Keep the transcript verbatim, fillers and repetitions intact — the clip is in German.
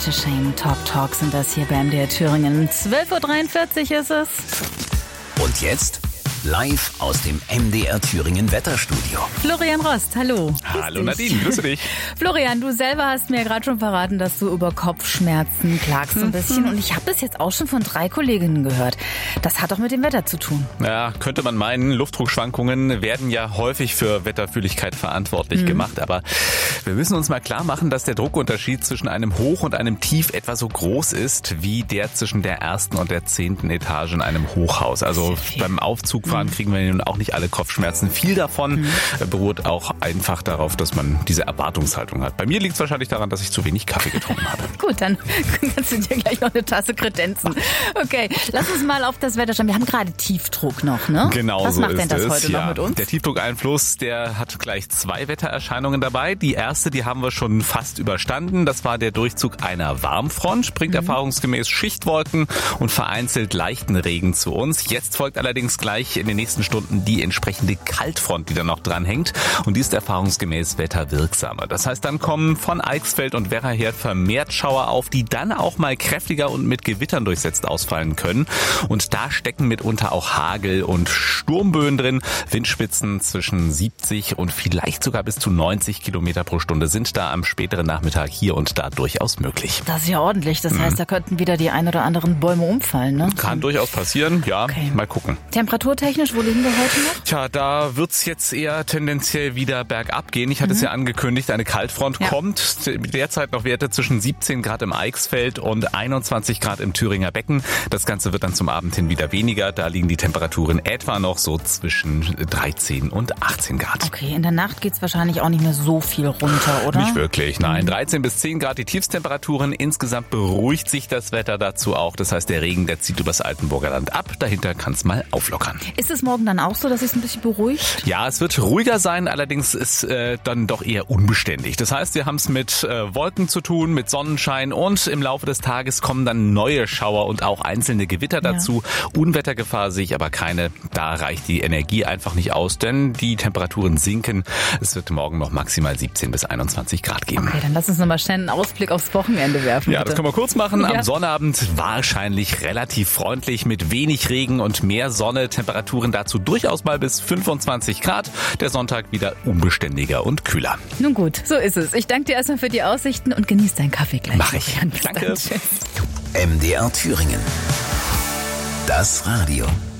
to Shame Top Talk sind das hier bei M D R Thüringen. zwölf Uhr dreiundvierzig ist es. Und jetzt live aus dem M D R Thüringen Wetterstudio. Florian Rost, hallo. Hallo Nadine, grüße dich. Florian, du selber hast mir gerade schon verraten, dass du über Kopfschmerzen klagst so ein bisschen. Und ich habe das jetzt auch schon von drei Kolleginnen gehört. Das hat doch mit dem Wetter zu tun. Ja, könnte man meinen. Luftdruckschwankungen werden ja häufig für Wetterfühligkeit verantwortlich mhm. gemacht. Aber wir müssen uns mal klar machen, dass der Druckunterschied zwischen einem Hoch und einem Tief etwa so groß ist, wie der zwischen der ersten und der zehnten Etage in einem Hochhaus. Also beim Aufzug fahren kriegen wir nun auch nicht alle Kopfschmerzen. Viel davon mhm. beruht auch einfach darauf, dass man diese Erwartungshaltung hat. Bei mir liegt es wahrscheinlich daran, dass ich zu wenig Kaffee getrunken habe. Gut, dann kannst du dir gleich noch eine Tasse kredenzen. Okay, lass uns mal auf das Wetter schauen. Wir haben gerade Tiefdruck noch, ne? Genau, Was so macht ist denn das es. heute ja. noch mit uns? Der Tiefdruckeinfluss, der hat gleich zwei Wettererscheinungen dabei. Die erste, die haben wir schon fast überstanden. Das war der Durchzug einer Warmfront, bringt mhm. erfahrungsgemäß Schichtwolken und vereinzelt leichten Regen zu uns. Jetzt folgt allerdings gleich in den nächsten Stunden die entsprechende Kaltfront, die da noch dranhängt. Und die ist erfahrungsgemäß wetterwirksamer. Das heißt, dann kommen von Eichsfeld und Werra her vermehrt Schauer auf, die dann auch mal kräftiger und mit Gewittern durchsetzt ausfallen können. Und da stecken mitunter auch Hagel und Sturmböen drin. Windspitzen zwischen siebzig und vielleicht sogar bis zu neunzig Kilometer pro Stunde sind da am späteren Nachmittag hier und da durchaus möglich. Das ist ja ordentlich. Das heißt, da könnten wieder die ein oder anderen Bäume umfallen, ne? Kann durchaus passieren, ja. Okay. Mal gucken. Temperaturtechnisch, wo liegen wir heute noch? Tja, da wird's jetzt eher tendenziell wieder bergab gehen. Ich hatte mhm. es ja angekündigt, eine Kaltfront ja. kommt. Derzeit noch Werte zwischen siebzehn Grad im Eichsfeld und einundzwanzig Grad im Thüringer Becken. Das Ganze wird dann zum Abend hin wieder weniger. Da liegen die Temperaturen etwa noch so zwischen dreizehn und achtzehn Grad. Okay, in der Nacht geht's wahrscheinlich auch nicht mehr so viel runter, oder? Nicht wirklich, nein. dreizehn bis zehn Grad die Tiefstemperaturen. Insgesamt beruhigt sich das Wetter dazu auch. Das heißt, der Regen, der zieht übers Altenburger Land ab. Dahinter kann's mal auflockern. Ist es morgen dann auch so, dass es ein bisschen beruhigt? Ja, es wird ruhiger sein, allerdings ist äh, dann doch eher unbeständig. Das heißt, wir haben es mit äh, Wolken zu tun, mit Sonnenschein und im Laufe des Tages kommen dann neue Schauer und auch einzelne Gewitter dazu. Ja. Unwettergefahr sehe ich aber keine. Da reicht die Energie einfach nicht aus, denn die Temperaturen sinken. Es wird morgen noch maximal siebzehn bis einundzwanzig Grad geben. Okay, dann lass uns nochmal schnell einen Ausblick aufs Wochenende werfen. Ja, bitte. Das können wir kurz machen. Ja. Am Sonnabend wahrscheinlich relativ freundlich mit wenig Regen und mehr Sonne. Temperaturen dazu durchaus mal bis fünfundzwanzig Grad. Der Sonntag wieder unbeständiger und kühler. Nun gut, so ist es. Ich danke dir erstmal für die Aussichten und genieß deinen Kaffee gleich. Mach ich. Bis Danke. dann. Tschüss. M D R Thüringen. Das Radio.